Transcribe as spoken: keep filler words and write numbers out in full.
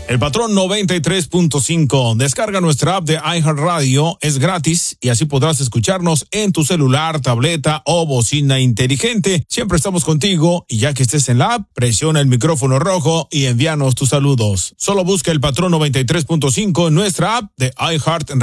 El Patrón noventa y tres punto cinco. Descarga nuestra app de iHeartRadio, es gratis y así podrás escucharnos en tu celular, tableta o bocina inteligente. Siempre estamos contigo y ya que estés en la app, presiona el micrófono rojo y envíanos tus saludos. Solo busca El Patrón noventa y tres punto cinco en nuestra app de iHeartRadio.